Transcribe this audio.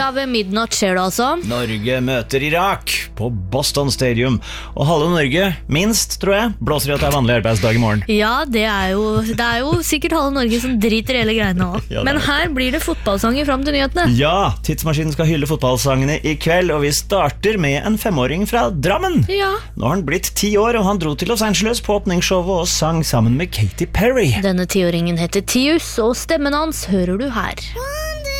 Ja, ved midnatt skjer det altså. Norge møter Irak på Boston Stadium. Og halve Norge, minst, tror jeg, blåser i at det er vanlig arbeidsdag i morgen. Ja, det er jo sikkert halve Norge som driter i hele greiene også. Ja, Men her blir det fotballsanger frem til nyhetene. Ja, Tidsmaskinen skal hylle fotballsangene i kveld, og vi starter med en 5-åring fra Drammen. Ja. Nå har han blitt 10 år, og han dro til Los Angeles på åpningsshowet og sang sammen med Katy Perry. Denne 10-åringen heter Tius, og stemmen hans hører du her.